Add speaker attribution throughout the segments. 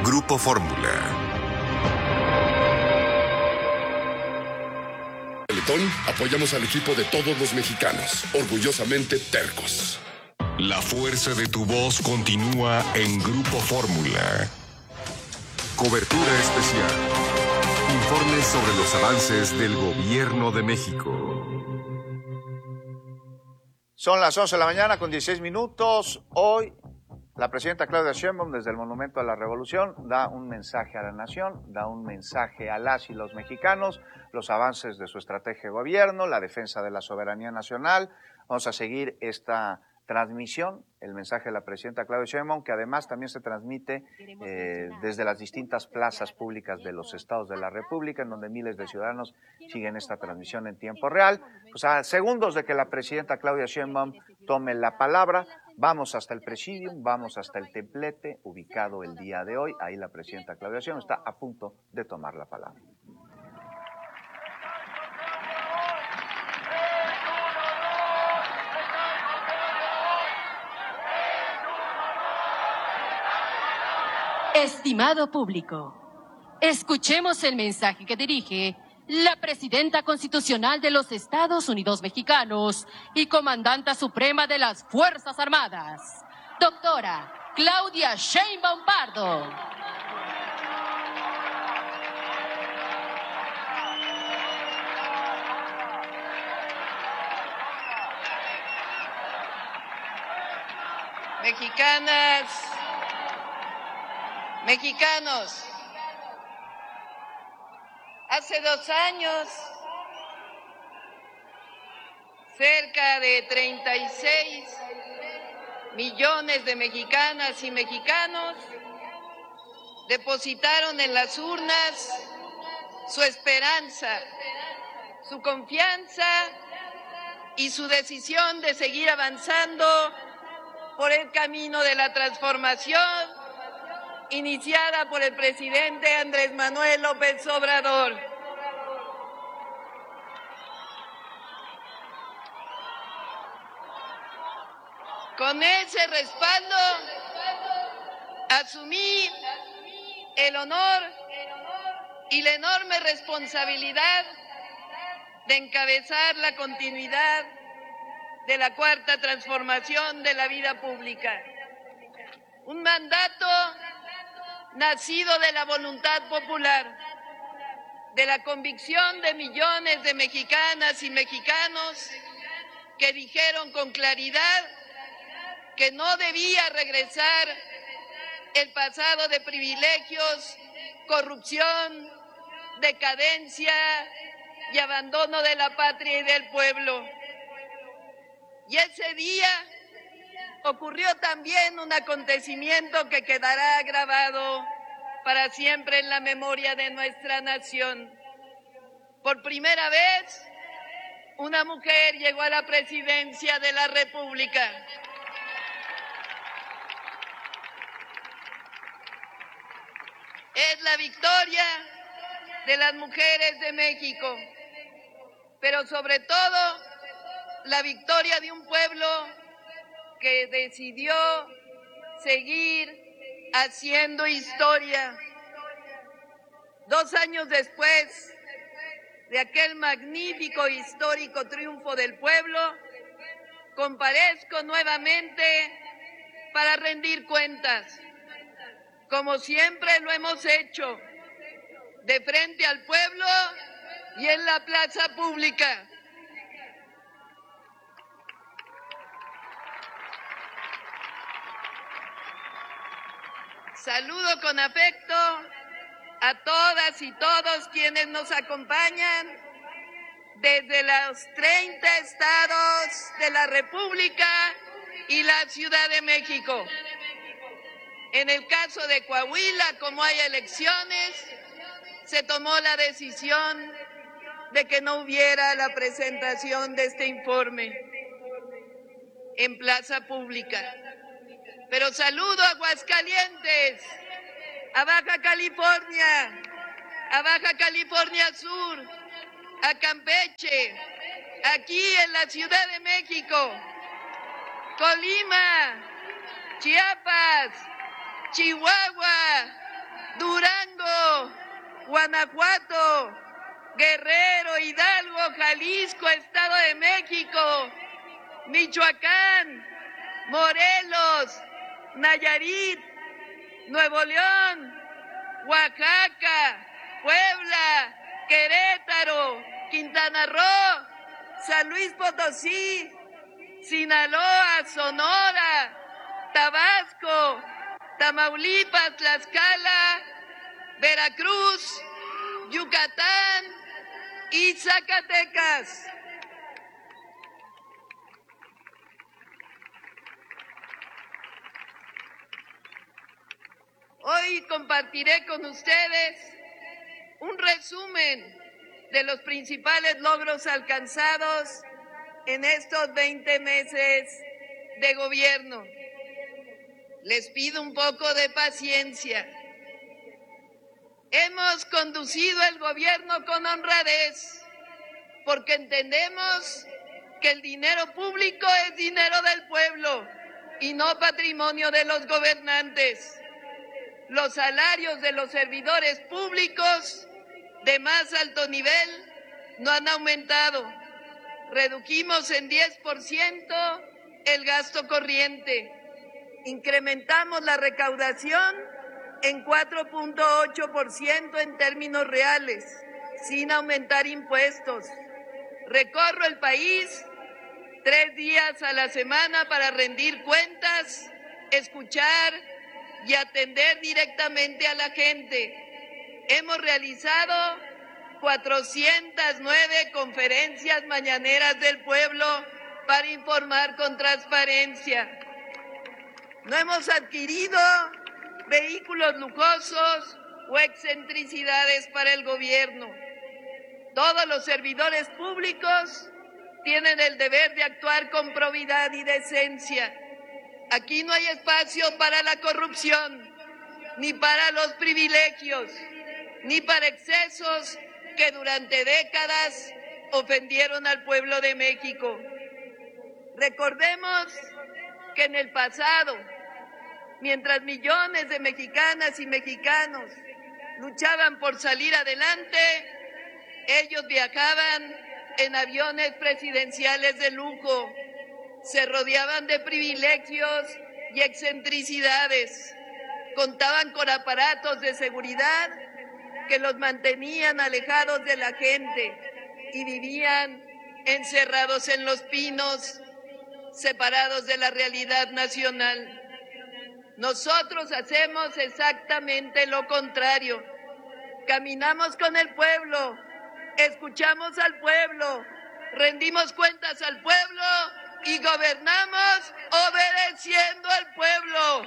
Speaker 1: Grupo Fórmula.
Speaker 2: Teletón, apoyamos al equipo de todos los mexicanos, orgullosamente tercos.
Speaker 1: La fuerza de tu voz continúa en Grupo Fórmula. Cobertura especial. Informes sobre los avances del Gobierno de México.
Speaker 3: Son las 11 de la mañana con 16 minutos. Hoy la presidenta Claudia Sheinbaum, desde el Monumento a la Revolución, da un mensaje a la nación, da un mensaje a las y los mexicanos, los avances de su estrategia de gobierno, la defensa de la soberanía nacional. Vamos a seguir esta transmisión, el mensaje de la presidenta Claudia Sheinbaum, que además también se transmite desde las distintas plazas públicas de los estados de la República, en donde miles de ciudadanos siguen esta transmisión en tiempo real. Pues a segundos de que la presidenta Claudia Sheinbaum tome la palabra, vamos hasta el Presidium, vamos hasta el templete ubicado el día de hoy. Ahí la presidenta Claudia Sheinbaum está a punto de tomar la palabra.
Speaker 4: Estimado público, escuchemos el mensaje que dirige la Presidenta Constitucional de los Estados Unidos Mexicanos y Comandanta Suprema de las Fuerzas Armadas, doctora Claudia Sheinbaum Pardo.
Speaker 5: Mexicanas, mexicanos, hace 2 años, cerca de 36 millones de mexicanas y mexicanos depositaron en las urnas su esperanza, su confianza y su decisión de seguir avanzando por el camino de la transformación iniciada por el presidente Andrés Manuel López Obrador. Con ese respaldo, asumí el honor y la enorme responsabilidad de encabezar la continuidad de la cuarta transformación de la vida pública. Un mandato nacido de la voluntad popular, de la convicción de millones de mexicanas y mexicanos que dijeron con claridad que no debía regresar el pasado de privilegios, corrupción, decadencia y abandono de la patria y del pueblo. Y ese día ocurrió también un acontecimiento que quedará grabado para siempre en la memoria de nuestra nación. Por primera vez, una mujer llegó a la presidencia de la República. Es la victoria de las mujeres de México, pero sobre todo la victoria de un pueblo que decidió seguir haciendo historia. 2 años después de aquel magnífico histórico triunfo del pueblo, comparezco nuevamente para rendir cuentas, como siempre lo hemos hecho, de frente al pueblo y en la plaza pública. Saludo con afecto a todas y todos quienes nos acompañan desde los 30 estados de la República y la Ciudad de México. En el caso de Coahuila, como hay elecciones, se tomó la decisión de que no hubiera la presentación de este informe en plaza pública. Pero saludo a Aguascalientes, a Baja California Sur, a Campeche, aquí en la Ciudad de México, Colima, Chiapas, Chihuahua, Durango, Guanajuato, Guerrero, Hidalgo, Jalisco, Estado de México, Michoacán, Morelos, Nayarit, Nuevo León, Oaxaca, Puebla, Querétaro, Quintana Roo, San Luis Potosí, Sinaloa, Sonora, Tabasco, Tamaulipas, Tlaxcala, Veracruz, Yucatán y Zacatecas. Hoy compartiré con ustedes un resumen de los principales logros alcanzados en estos 20 meses de gobierno. Les pido un poco de paciencia. Hemos conducido el gobierno con honradez porque entendemos que el dinero público es dinero del pueblo y no patrimonio de los gobernantes. Los salarios de los servidores públicos de más alto nivel no han aumentado. Redujimos en 10% el gasto corriente. Incrementamos la recaudación en 4.8% en términos reales, sin aumentar impuestos. Recorro el país 3 días a la semana para rendir cuentas, escuchar y atender directamente a la gente. Hemos realizado 409 conferencias mañaneras del pueblo para informar con transparencia. No hemos adquirido vehículos lujosos o excentricidades para el gobierno. Todos los servidores públicos tienen el deber de actuar con probidad y decencia. Aquí no hay espacio para la corrupción, ni para los privilegios, ni para excesos que durante décadas ofendieron al pueblo de México. Recordemos que en el pasado, mientras millones de mexicanas y mexicanos luchaban por salir adelante, ellos viajaban en aviones presidenciales de lujo, se rodeaban de privilegios y excentricidades, contaban con aparatos de seguridad que los mantenían alejados de la gente y vivían encerrados en los pinos, separados de la realidad nacional. Nosotros hacemos exactamente lo contrario. Caminamos con el pueblo, escuchamos al pueblo, rendimos cuentas al pueblo y gobernamos obedeciendo al pueblo.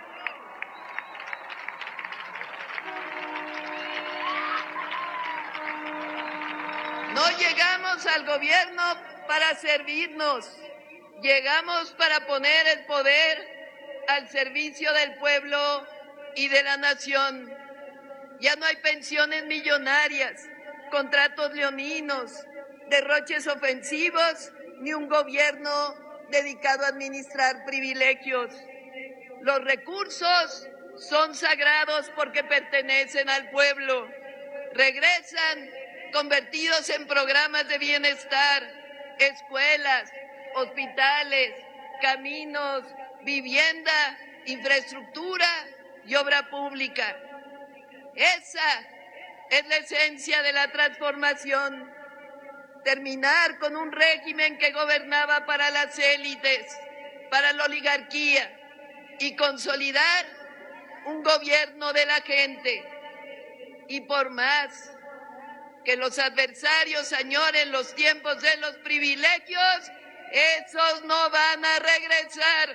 Speaker 5: No llegamos al gobierno para servirnos, llegamos para poner el poder al servicio del pueblo y de la nación. Ya no hay pensiones millonarias, contratos leoninos, derroches ofensivos, ni un gobierno dedicado a administrar privilegios. Los recursos son sagrados porque pertenecen al pueblo. Regresan convertidos en programas de bienestar, escuelas, hospitales, caminos, vivienda, infraestructura y obra pública. Esa es la esencia de la transformación. Terminar con un régimen que gobernaba para las élites, para la oligarquía, y consolidar un gobierno de la gente. Y por más que los adversarios añoren los tiempos de los privilegios, esos no van a regresar.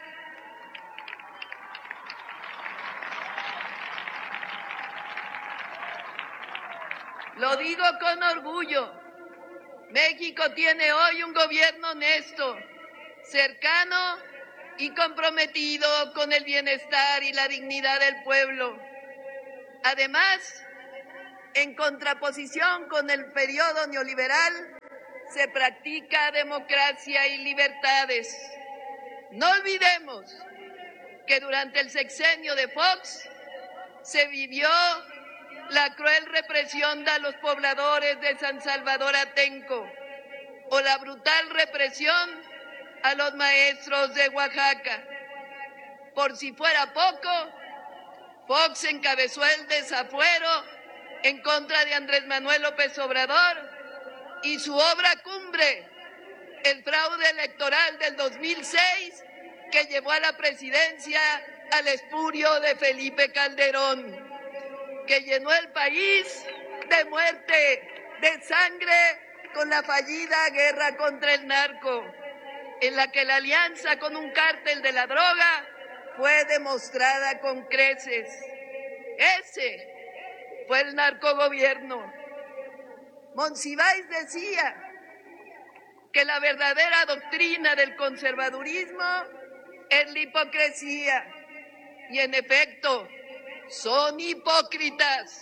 Speaker 5: Lo digo con orgullo. México tiene hoy un gobierno honesto, cercano y comprometido con el bienestar y la dignidad del pueblo. Además, en contraposición con el periodo neoliberal, se practica democracia y libertades. No olvidemos que durante el sexenio de Fox se vivió la cruel represión a los pobladores de San Salvador Atenco o la brutal represión a los maestros de Oaxaca. Por si fuera poco, Fox encabezó el desafuero en contra de Andrés Manuel López Obrador y su obra cumbre, el fraude electoral del 2006, que llevó a la presidencia al espurio de Felipe Calderón, que llenó el país de muerte, de sangre, con la fallida guerra contra el narco, en la que la alianza con un cártel de la droga fue demostrada con creces. Ese fue el narcogobierno. Monsiváis decía que la verdadera doctrina del conservadurismo es la hipocresía, y en efecto, son hipócritas.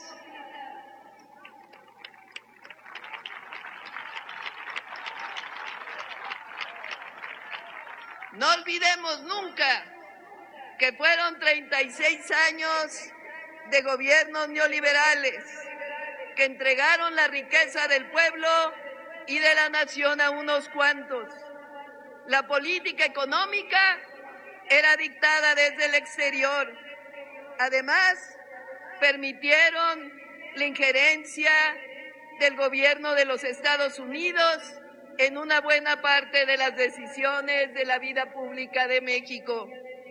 Speaker 5: No olvidemos nunca que fueron 36 años de gobiernos neoliberales que entregaron la riqueza del pueblo y de la nación a unos cuantos. La política económica era dictada desde el exterior. Además, permitieron la injerencia del gobierno de los Estados Unidos en una buena parte de las decisiones de la vida pública de México.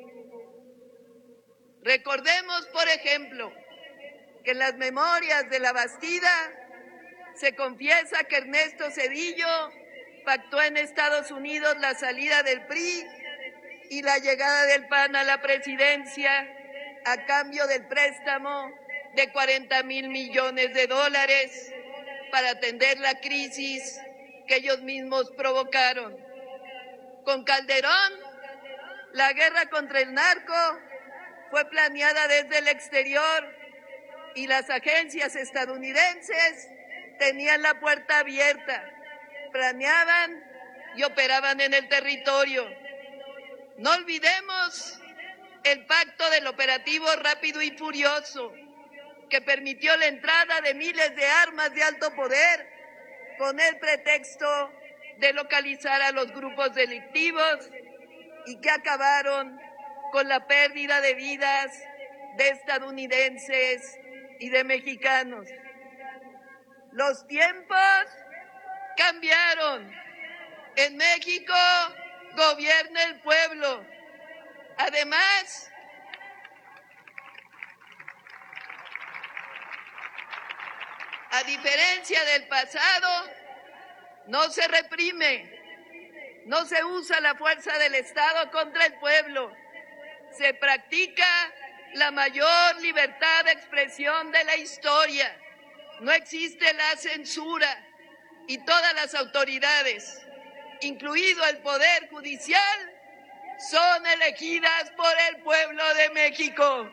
Speaker 5: Recordemos, por ejemplo, que en las memorias de la Bastida se confiesa que Ernesto Zedillo pactó en Estados Unidos la salida del PRI y la llegada del PAN a la presidencia a cambio del préstamo de $40,000 millones para atender la crisis que ellos mismos provocaron. Con Calderón, la guerra contra el narco fue planeada desde el exterior y las agencias estadounidenses tenían la puerta abierta, planeaban y operaban en el territorio. No olvidemos el pacto del operativo Rápido y Furioso, que permitió la entrada de miles de armas de alto poder con el pretexto de localizar a los grupos delictivos y que acabaron con la pérdida de vidas de estadounidenses y de mexicanos. Los tiempos cambiaron. En México gobierna el pueblo. Además, a diferencia del pasado, no se reprime, no se usa la fuerza del Estado contra el pueblo. Se practica la mayor libertad de expresión de la historia. No existe la censura y todas las autoridades, incluido el Poder Judicial, son elegidas por el pueblo de México.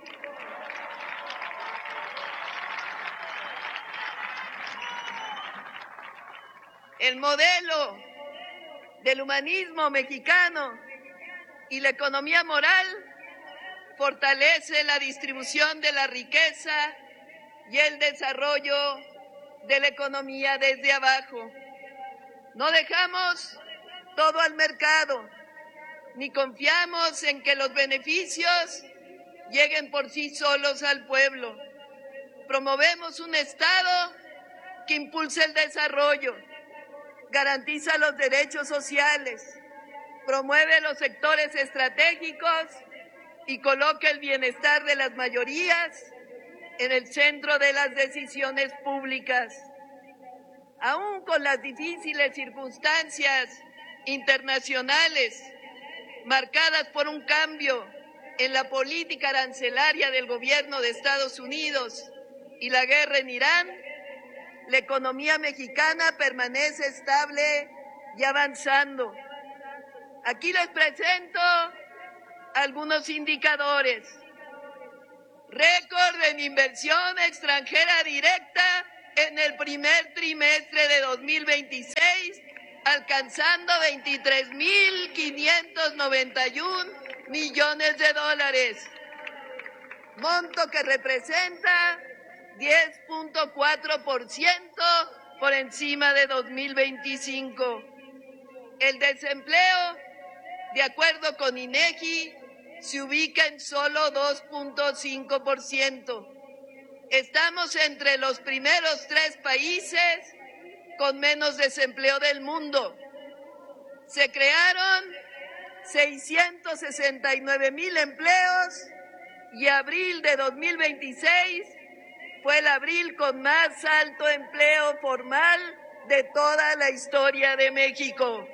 Speaker 5: El modelo del humanismo mexicano y la economía moral fortalece la distribución de la riqueza y el desarrollo de la economía desde abajo. No dejamos todo al mercado, ni confiamos en que los beneficios lleguen por sí solos al pueblo. Promovemos un Estado que impulse el desarrollo, garantiza los derechos sociales, promueve los sectores estratégicos y coloca el bienestar de las mayorías en el centro de las decisiones públicas. Aún con las difíciles circunstancias internacionales marcadas por un cambio en la política arancelaria del gobierno de Estados Unidos y la guerra en Irán, la economía mexicana permanece estable y avanzando. Aquí les presento algunos indicadores. Récord en inversión extranjera directa en el primer trimestre de 2026, alcanzando $23,591 millones. monto que representa 10.4% por encima de 2025. El desempleo, de acuerdo con INEGI, se ubica en solo 2.5%. Estamos entre los primeros 3 países con menos desempleo del mundo. Se crearon 669,000 empleos y abril de 2026 fue el abril con más alto empleo formal de toda la historia de México.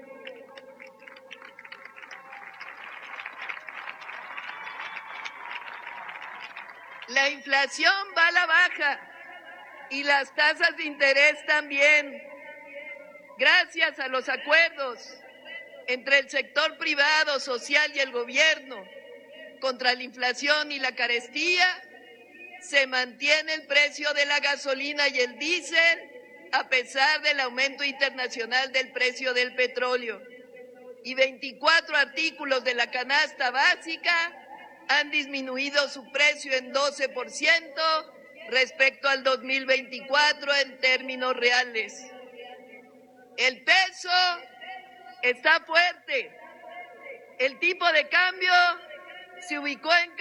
Speaker 5: La inflación va a la baja y las tasas de interés también. Gracias a los acuerdos entre el sector privado, social y el gobierno contra la inflación y la carestía, se mantiene el precio de la gasolina y el diésel a pesar del aumento internacional del precio del petróleo. Y 24 artículos de la canasta básica han disminuido su precio en 12% respecto al 2024 en términos reales. El peso está fuerte. El tipo de cambio se ubicó en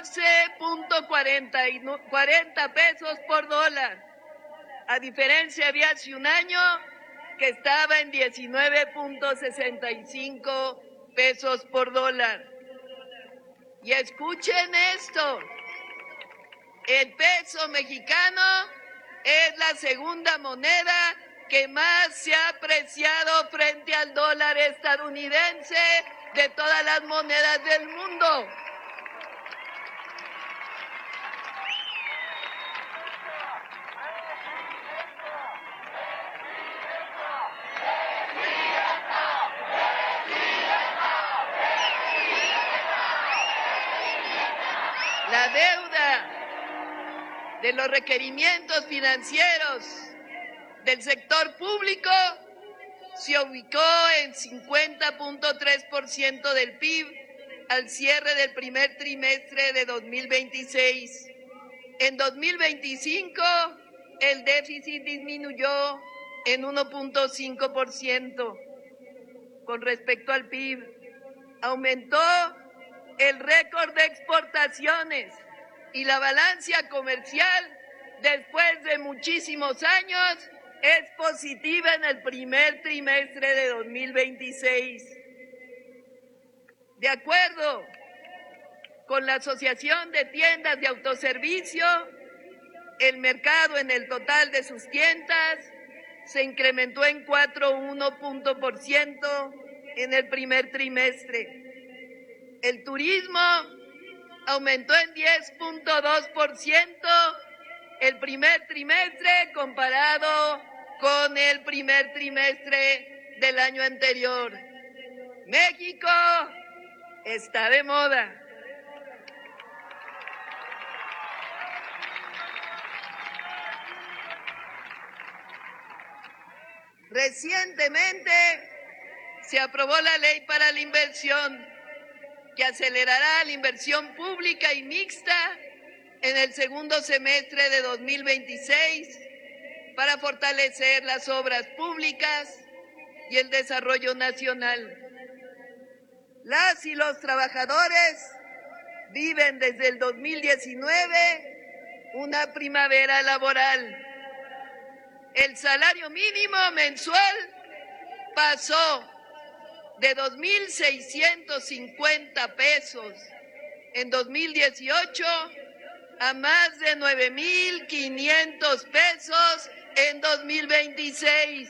Speaker 5: 14.40 pesos por dólar, a diferencia de hace un año que estaba en 19.65 pesos por dólar. Y escuchen esto, el peso mexicano es la segunda moneda que más se ha apreciado frente al dólar estadounidense de todas las monedas del mundo. La deuda de los requerimientos financieros del sector público se ubicó en 50.3% del PIB al cierre del primer trimestre de 2026. En 2025, el déficit disminuyó en 1.5%. Con respecto al PIB, aumentó el récord de exportaciones y la balanza comercial, después de muchísimos años, es positiva en el primer trimestre de 2026. De acuerdo con la Asociación de Tiendas de Autoservicio, el mercado en el total de sus tiendas se incrementó en 4.1% en el primer trimestre. El turismo aumentó en 10.2% el primer trimestre comparado con el primer trimestre del año anterior. México está de moda. Recientemente se aprobó la ley para la inversión, que acelerará la inversión pública y mixta en el segundo semestre de 2026 para fortalecer las obras públicas y el desarrollo nacional. Las y los trabajadores viven desde el 2019 una primavera laboral. El salario mínimo mensual pasó de 2.650 pesos en 2018 a más de 9.500 pesos en 2026,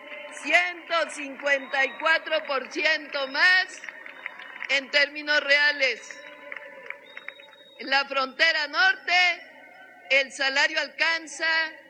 Speaker 5: 154% más en términos reales. En la frontera norte, el salario alcanza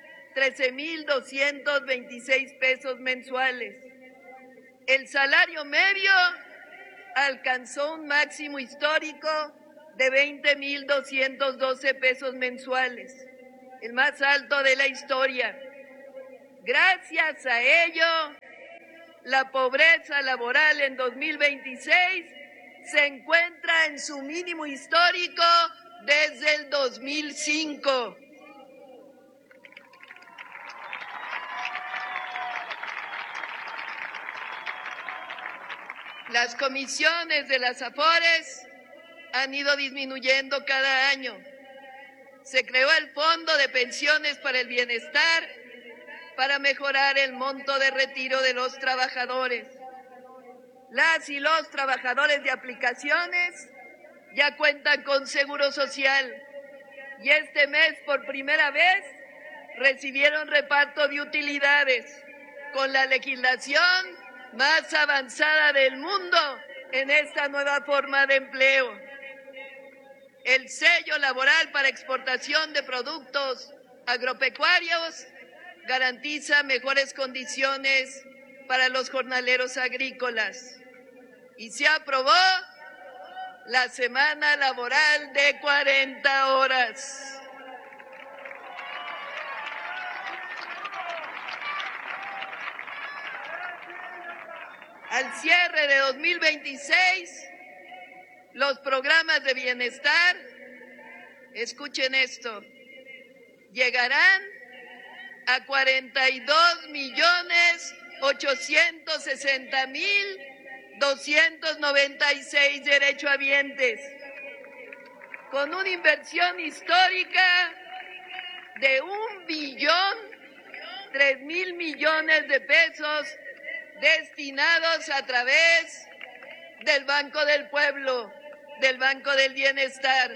Speaker 5: 13.226 pesos mensuales. El salario medio alcanzó un máximo histórico de 20.212 pesos mensuales, el más alto de la historia. Gracias a ello, la pobreza laboral en 2026 se encuentra en su mínimo histórico desde el del 2005. Las comisiones de las AFORES han ido disminuyendo cada año. Se creó el Fondo de Pensiones para el Bienestar para mejorar el monto de retiro de los trabajadores. Las y los trabajadores de aplicaciones ya cuentan con seguro social y este mes por primera vez recibieron reparto de utilidades con la legislación más avanzada del mundo en esta nueva forma de empleo. El sello laboral para exportación de productos agropecuarios garantiza mejores condiciones para los jornaleros agrícolas y se aprobó la semana laboral de 40 horas. Al cierre de 2026, los programas de bienestar, escuchen esto, llegarán a 42.860.296 derechohabientes, con una inversión histórica de 1.003.000 millones de pesos destinados a través del Banco del Pueblo, del Banco del Bienestar.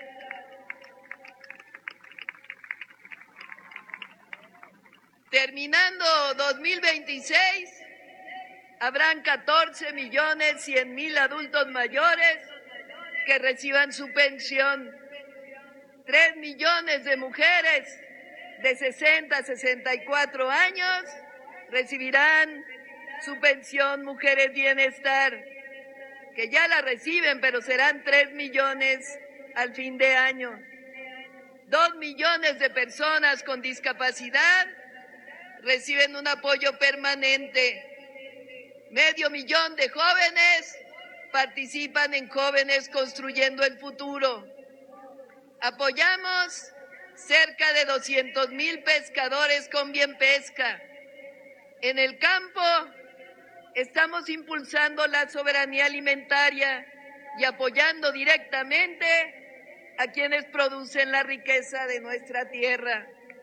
Speaker 5: Terminando 2026, habrán 14.100.000 adultos mayores que reciban su pensión. 3 millones de mujeres de 60 a 64 años recibirán su pensión Mujeres Bienestar, que ya la reciben, pero serán 3 millones al fin de año. 2 millones de personas con discapacidad reciben un apoyo permanente. 500.000 de jóvenes participan en Jóvenes Construyendo el Futuro. Apoyamos cerca de 200.000 pescadores con Bienpesca. En el campo estamos impulsando la soberanía alimentaria y apoyando directamente a quienes producen la riqueza de nuestra tierra.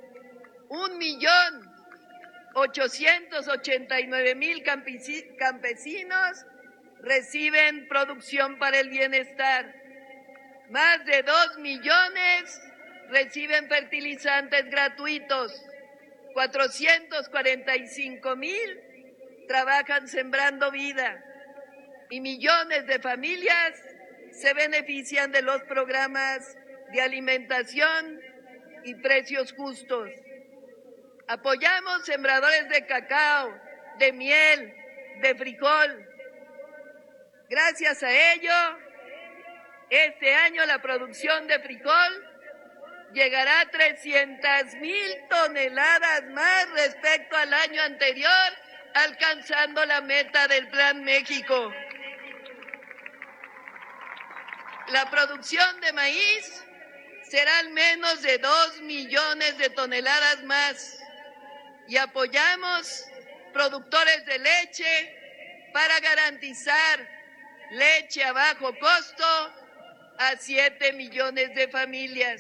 Speaker 5: 1.889.000 campesinos reciben producción para el bienestar. Más de 2 millones reciben fertilizantes gratuitos. 445.000 trabajan sembrando vida y millones de familias se benefician de los programas de alimentación y precios justos. Apoyamos sembradores de cacao, de miel, de frijol. Gracias a ello, este año la producción de frijol llegará a 300.000 toneladas más respecto al año anterior, alcanzando la meta del Plan México. La producción de maíz será al menos de 2 millones de toneladas más y apoyamos productores de leche para garantizar leche a bajo costo a 7 millones de familias.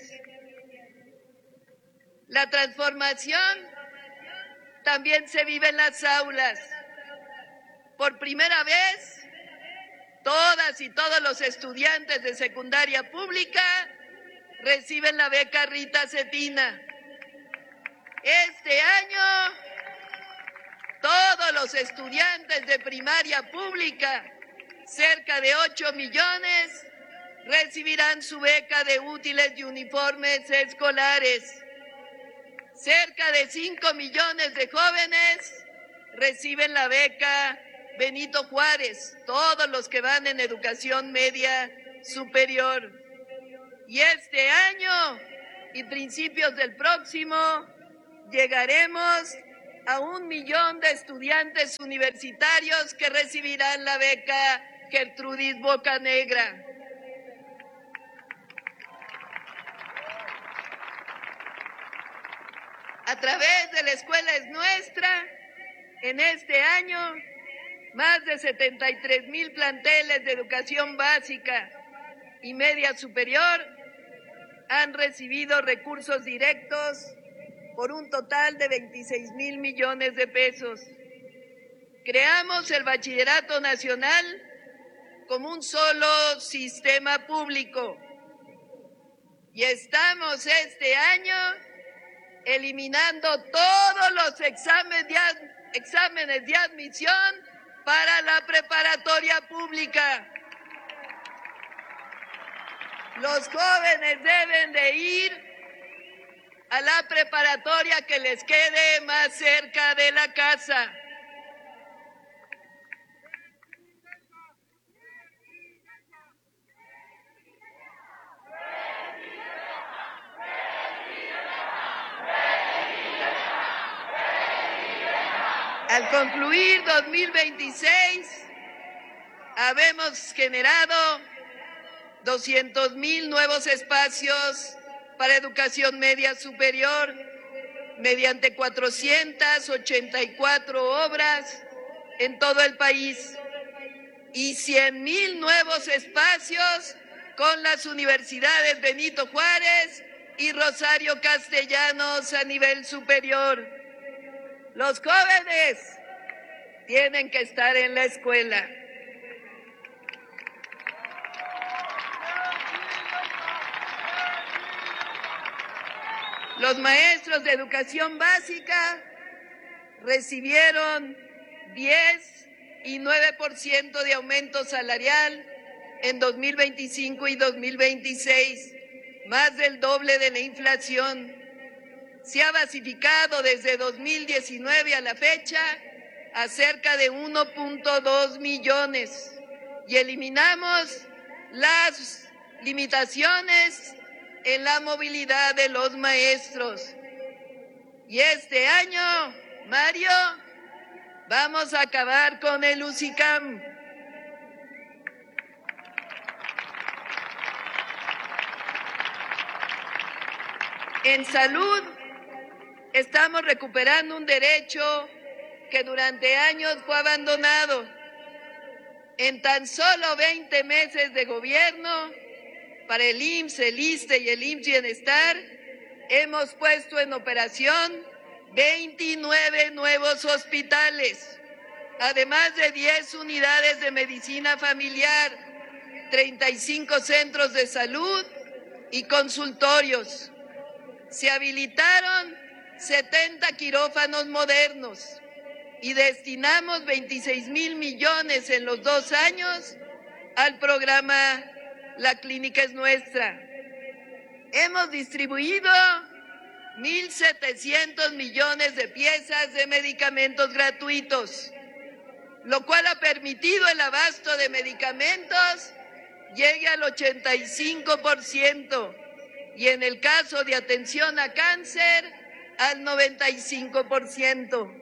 Speaker 5: La transformación también se vive en las aulas. Por primera vez, todas y todos los estudiantes de secundaria pública reciben la beca Rita Cetina. Este año, todos los estudiantes de primaria pública, cerca de 8 millones, recibirán su beca de útiles y uniformes escolares. Cerca de 5 millones de jóvenes reciben la beca Benito Juárez, todos los que van en educación media superior. Y este año y principios del próximo llegaremos a 1 millón de estudiantes universitarios que recibirán la beca Gertrudis Bocanegra. A través de La Escuela es Nuestra, en este año, más de 73,000 planteles de educación básica y media superior han recibido recursos directos por un total de 26,000 millones de pesos. Creamos el Bachillerato Nacional como un solo sistema público y estamos este año eliminando todos los exámenes de admisión para la preparatoria pública. Los jóvenes deben de ir a la preparatoria que les quede más cerca de la casa. Al concluir 2026, habemos generado 200,000 nuevos espacios para educación media superior mediante 484 obras en todo el país y 100,000 nuevos espacios con las universidades Benito Juárez y Rosario Castellanos a nivel superior. Los jóvenes tienen que estar en la escuela. Los maestros de educación básica recibieron 10 y 9% de aumento salarial en 2025 y 2026, más del doble de la inflación. Se ha basificado desde 2019 a la fecha a cerca de 1.2 millones y eliminamos las limitaciones en la movilidad de los maestros. Y este año, Mario, vamos a acabar con el UCICAM. En salud, estamos recuperando un derecho que durante años fue abandonado. En tan solo 20 meses de gobierno, para el IMSS, el ISSSTE y el IMSS Bienestar, hemos puesto en operación 29 nuevos hospitales, además de 10 unidades de medicina familiar, 35 centros de salud y consultorios. Se habilitaron 70 quirófanos modernos y destinamos 26,000 millones en los 2 años al programa La Clínica es Nuestra. Hemos distribuido 1,700 millones de piezas de medicamentos gratuitos, lo cual ha permitido el abasto de medicamentos llegue al 85% y en el caso de atención a cáncer al 95%.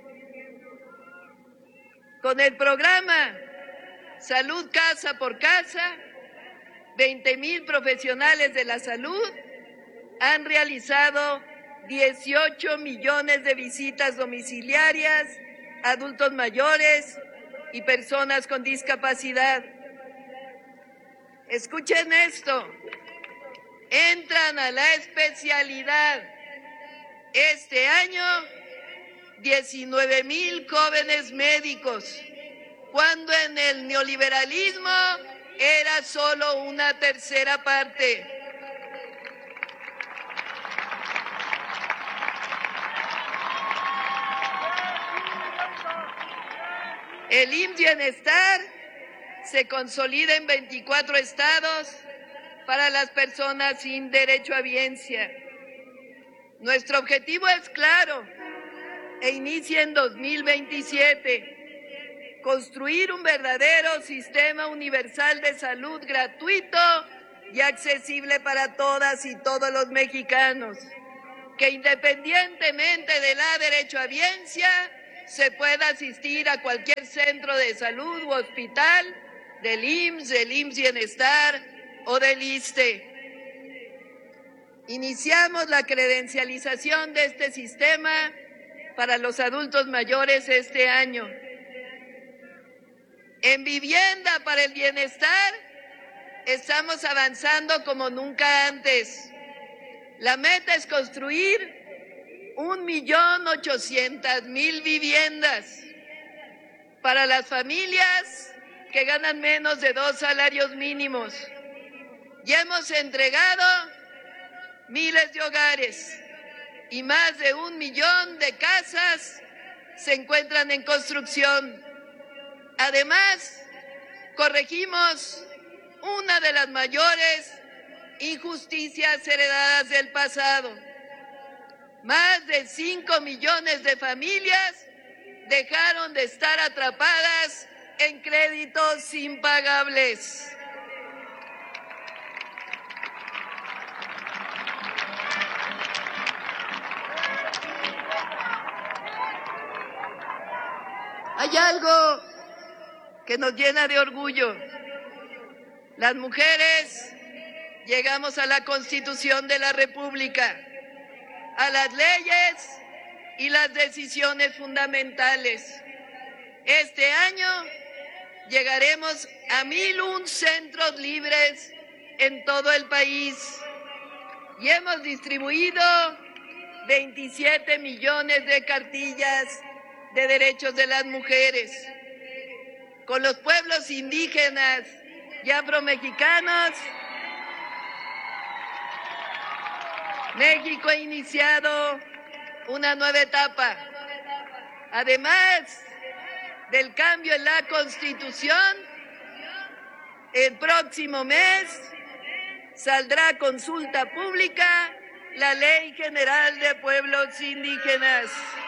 Speaker 5: Con el programa Salud Casa por Casa, 20,000 profesionales de la salud han realizado 18 millones de visitas domiciliarias a adultos mayores y personas con discapacidad. Escuchen esto, entran a la especialidad este año 19,000 jóvenes médicos, cuando en el neoliberalismo era solo una tercera parte. El IMSS Bienestar se consolida en 24 estados para las personas sin derechohabiencia. Nuestro objetivo es claro e inicia en 2027. Construir un verdadero sistema universal de salud gratuito y accesible para todas y todos los mexicanos, que independientemente de la derechohabiencia se pueda asistir a cualquier centro de salud u hospital del IMSS, del IMSS Bienestar o del ISSSTE. Iniciamos la credencialización de este sistema para los adultos mayores este año. En vivienda para el bienestar estamos avanzando como nunca antes. La meta es construir 1.800.000 viviendas para las familias que ganan menos de 2 salarios mínimos. Ya hemos entregado miles de hogares y más de 1 millón de casas se encuentran en construcción. Además, corregimos una de las mayores injusticias heredadas del pasado. Más de 5 millones de familias dejaron de estar atrapadas en créditos impagables. Hay algo que nos llena de orgullo. Las mujeres llegamos a la Constitución de la República, a las leyes y las decisiones fundamentales. Este año llegaremos a 1,001 centros libres en todo el país y hemos distribuido 27 millones de cartillas de derechos de las mujeres. Con los pueblos indígenas y afromexicanos, México ha iniciado una nueva etapa. Además del cambio en la Constitución, el próximo mes saldrá a consulta pública la Ley General de Pueblos Indígenas.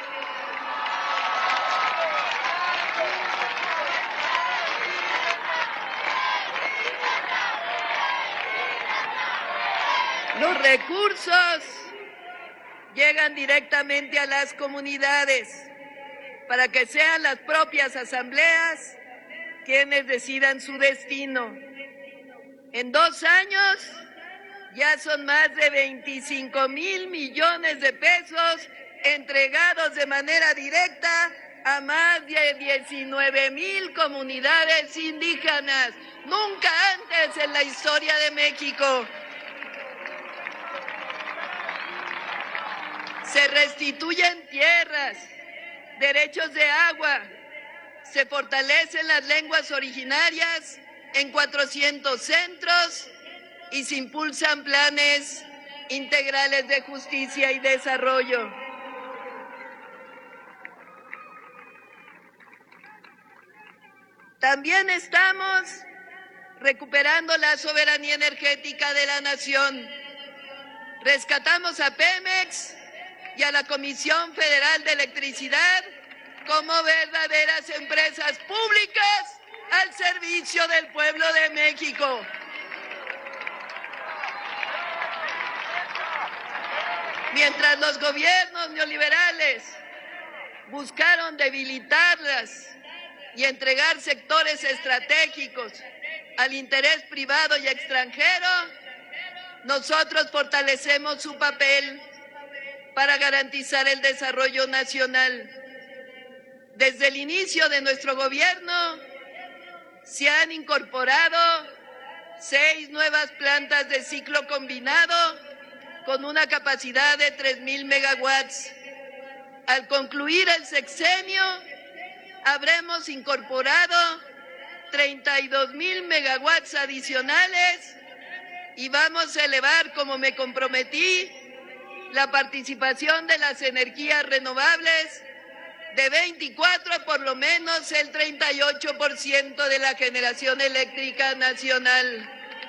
Speaker 5: Los recursos llegan directamente a las comunidades para que sean las propias asambleas quienes decidan su destino. En 2 años ya son más de 25,000 millones de pesos entregados de manera directa a más de 19,000 comunidades indígenas. Nunca antes en la historia de México. Se restituyen tierras, derechos de agua, se fortalecen las lenguas originarias en 400 centros y se impulsan planes integrales de justicia y desarrollo. También estamos recuperando la soberanía energética de la nación. Rescatamos a Pemex y a la Comisión Federal de Electricidad como verdaderas empresas públicas al servicio del pueblo de México. Mientras los gobiernos neoliberales buscaron debilitarlas y entregar sectores estratégicos al interés privado y extranjero, nosotros fortalecemos su papel para garantizar el desarrollo nacional. Desde el inicio de nuestro gobierno se han incorporado 6 nuevas plantas de ciclo combinado con una capacidad de 3,000 megawatts. Al concluir el sexenio, habremos incorporado 32,000 megawatts adicionales y vamos a elevar, como me comprometí, la participación de las energías renovables de 24 a por lo menos el 38% de la generación eléctrica nacional.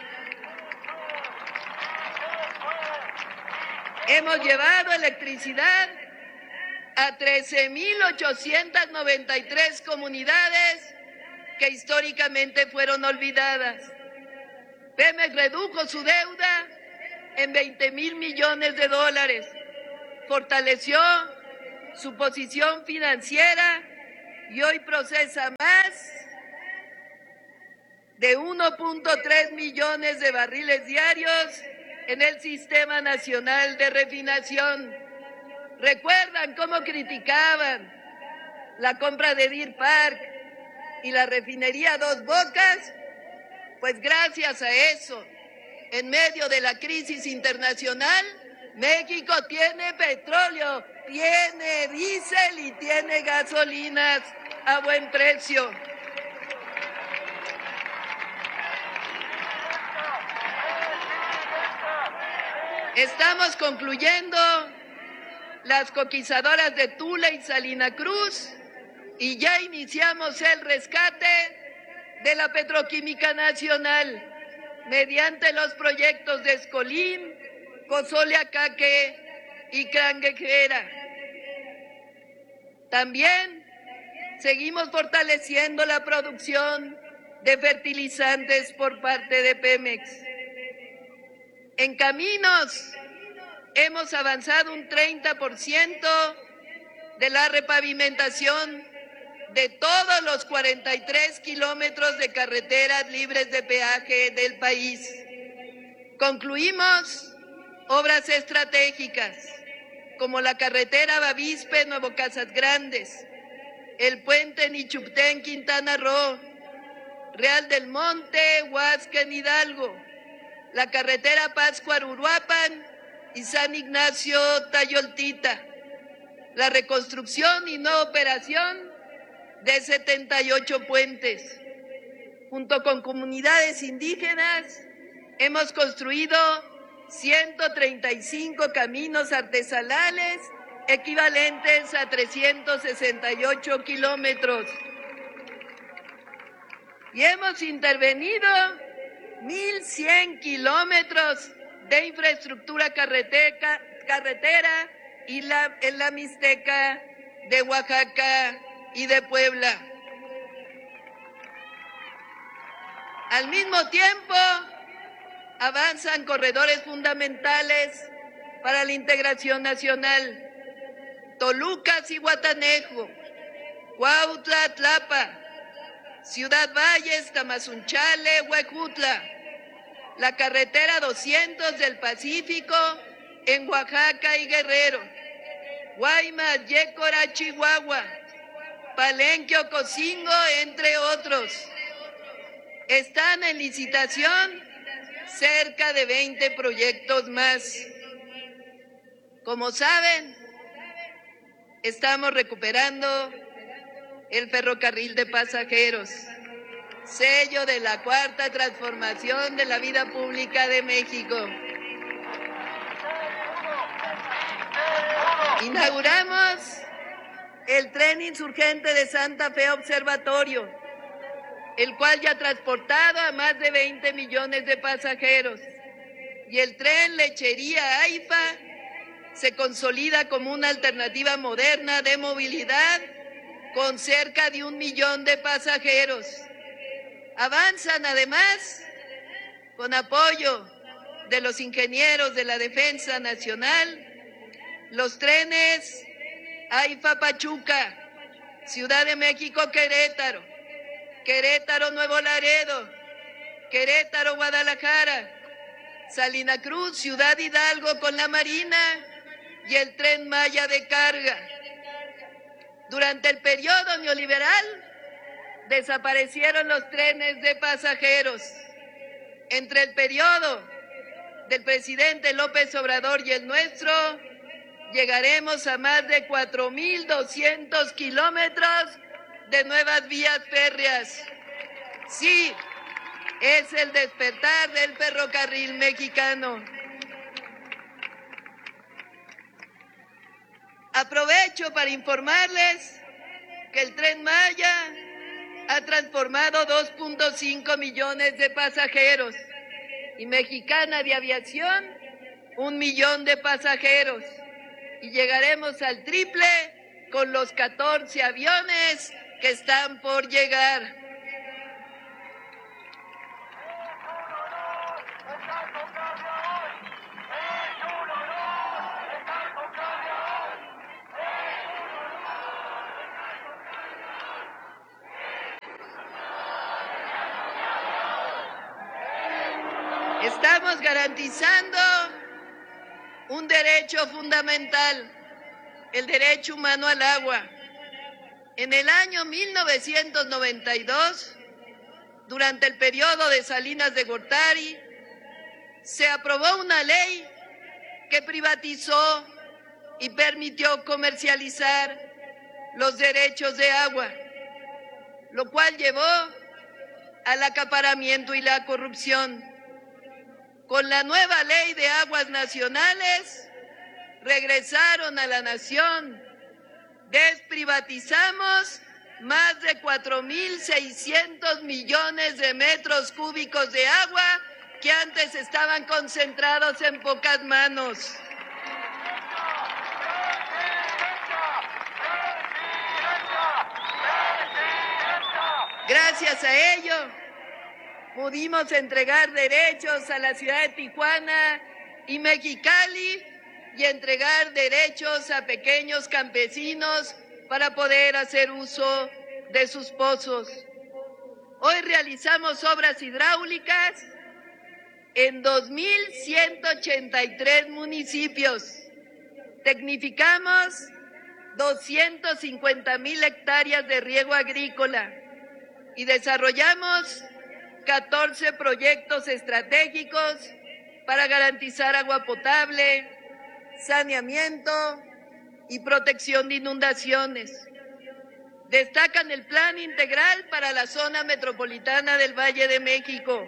Speaker 5: Hemos llevado electricidad a 13,893 comunidades que históricamente fueron olvidadas. Pemex redujo su deuda en 20,000 millones de dólares, fortaleció su posición financiera y hoy procesa más de 1.3 millones de barriles diarios en el Sistema Nacional de Refinación. ¿Recuerdan cómo criticaban la compra de Deer Park y la refinería Dos Bocas? Pues gracias a eso, en medio de la crisis internacional, México tiene petróleo, tiene diésel y tiene gasolinas a buen precio. Estamos concluyendo las coquizadoras de Tula y Salina Cruz y ya iniciamos el rescate de la Petroquímica Nacional mediante los proyectos de Escolín, Cozoleacaque y Cangrejera. También seguimos fortaleciendo la producción de fertilizantes por parte de Pemex. En caminos hemos avanzado un 30% de la repavimentación de todos los 43 kilómetros de carreteras libres de peaje del país. Concluimos obras estratégicas como la carretera Bavispe-Nuevo Casas Grandes, el puente Nichuptén Quintana Roo, Real del Monte, Huasca en Hidalgo, la carretera Pátzcuaro-Uruapan y San Ignacio-Tayoltita, la reconstrucción y no operación de 78 puentes. Junto con comunidades indígenas, hemos construido 135 caminos artesanales equivalentes a 368 kilómetros. Y hemos intervenido 1,100 kilómetros de infraestructura carretera y en la Mixteca de Oaxaca y de Puebla. Al mismo tiempo, avanzan corredores fundamentales para la integración nacional. Toluca-Zihuatanejo, Cuautla-Tlapa, Ciudad Valles, Tamazunchale, Huejutla, la carretera 200 del Pacífico en Oaxaca y Guerrero, Guaymas, Yécora, Chihuahua, Palenque, Ocosingo, entre otros. Están en licitación cerca de 20 proyectos más. Como saben, estamos recuperando el ferrocarril de pasajeros, sello de la cuarta transformación de la vida pública de México. Inauguramos el tren insurgente de Santa Fe Observatorio, el cual ya ha transportado a más de 20 millones de pasajeros, y el tren Lechería AIFA se consolida como una alternativa moderna de movilidad con cerca de 1 millón de pasajeros. Avanzan además con apoyo de los ingenieros de la Defensa Nacional los trenes AIFA Pachuca, Ciudad de México Querétaro, Querétaro Nuevo Laredo, Querétaro Guadalajara, Salina Cruz, Ciudad Hidalgo con la Marina y el Tren Maya de carga. Durante el periodo neoliberal desaparecieron los trenes de pasajeros. Entre el periodo del presidente López Obrador y el nuestro, llegaremos a más de 4,200 kilómetros de nuevas vías férreas. Sí, es el despertar del ferrocarril mexicano. Aprovecho para informarles que el Tren Maya ha transformado 2.5 millones de pasajeros y Mexicana de Aviación 1 millón de pasajeros, y llegaremos al triple con los 14 aviones que están por llegar. Estamos garantizando un derecho fundamental, el derecho humano al agua. En el año 1992, durante el periodo de Salinas de Gortari, se aprobó una ley que privatizó y permitió comercializar los derechos de agua, lo cual llevó al acaparamiento y la corrupción. Con la nueva ley de aguas nacionales, regresaron a la nación, desprivatizamos más de 4.600 millones de metros cúbicos de agua que antes estaban concentrados en pocas manos. Gracias a ello, pudimos entregar derechos a la ciudad de Tijuana y Mexicali y entregar derechos a pequeños campesinos para poder hacer uso de sus pozos. Hoy realizamos obras hidráulicas en 2.183 municipios. Tecnificamos 250,000 hectáreas de riego agrícola y desarrollamos 14 proyectos estratégicos para garantizar agua potable, saneamiento y protección de inundaciones. Destacan el Plan Integral para la Zona Metropolitana del Valle de México,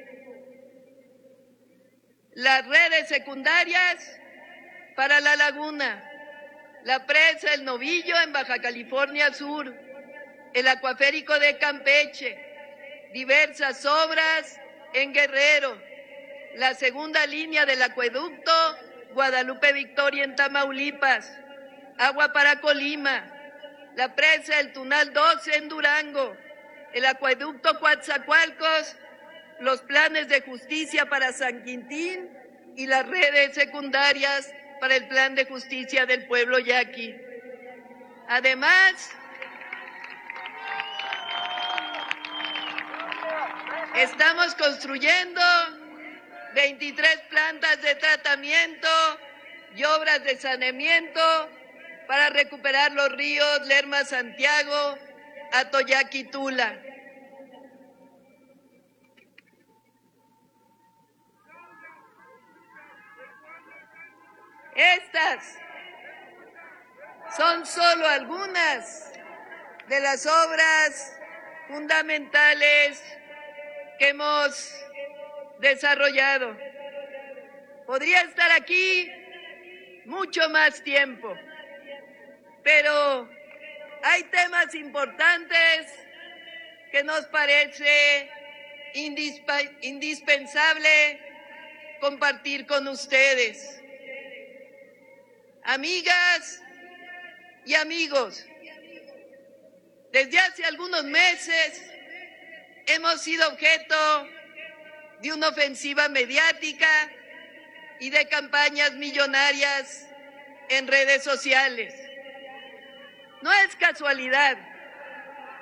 Speaker 5: las redes secundarias para La Laguna, la presa El Novillo en Baja California Sur, el acuaférico de Campeche, diversas obras en Guerrero, la segunda línea del acueducto Guadalupe Victoria en Tamaulipas, agua para Colima, la presa El Tunal 12 en Durango, el acueducto Coatzacoalcos, los planes de justicia para San Quintín y las redes secundarias para el plan de justicia del pueblo yaqui. Además, estamos construyendo 23 plantas de tratamiento y obras de saneamiento para recuperar los ríos Lerma Santiago, Atoyac y Tula. Estas son solo algunas de las obras fundamentales que hemos desarrollado. Podría estar aquí mucho más tiempo, pero hay temas importantes que nos parece indispensable compartir con ustedes. Amigas y amigos, desde hace algunos meses hemos sido objeto de una ofensiva mediática y de campañas millonarias en redes sociales. No es casualidad